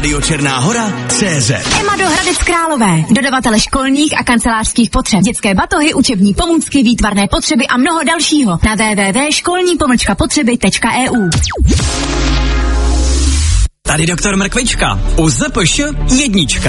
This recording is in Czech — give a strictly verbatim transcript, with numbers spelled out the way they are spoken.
rádio Černá Hora tečka cé zet. Ema do Hradec Králové. Dodavatele školních a kancelářských potřeb. Dětské batohy, učební pomůcky, výtvarné potřeby a mnoho dalšího. Na w w w tečka školní pomlčka potřeby tečka e u. Tady doktor Mrkvička. U Z P Š jednička.